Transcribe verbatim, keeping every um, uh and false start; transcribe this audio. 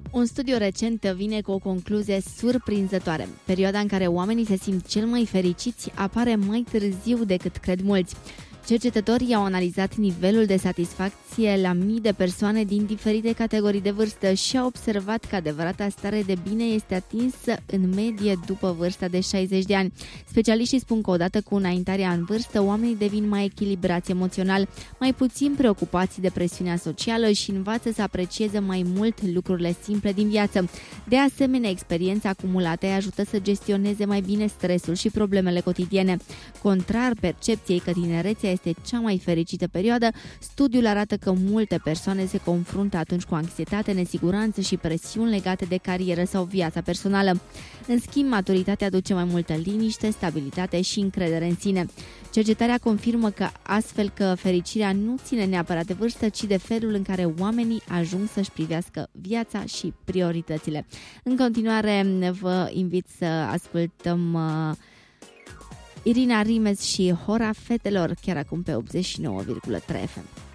Un studiu recent vine cu o concluzie surprinzătoare. Perioada în care oamenii se simt cel mai fericiți apare mai târziu decât cred mulți. Cercetătorii au analizat nivelul de satisfacție la mii de persoane din diferite categorii de vârstă și au observat că adevărata stare de bine este atinsă în medie după vârsta de șaizeci de ani. Specialiștii spun că odată cu înaintarea în vârstă, oamenii devin mai echilibrați emoțional, mai puțin preocupați de presiunea socială și învață să aprecieze mai mult lucrurile simple din viață. De asemenea, experiența acumulată îi ajută să gestioneze mai bine stresul și problemele cotidiene. Contrar percepției că tinerețea este cea mai fericită perioadă, studiul arată că multe persoane se confruntă atunci cu anxietate, nesiguranță și presiuni legate de carieră sau viața personală. În schimb, maturitatea aduce mai multă liniște, stabilitate și încredere în sine. Cercetarea confirmă că astfel că fericirea nu ține neapărat de vârstă, ci de felul în care oamenii ajung să-și privească viața și prioritățile. În continuare, vă invit să ascultăm uh, Irina Rimes și Hora fetelor, chiar acum pe optzeci și nouă virgulă trei F M.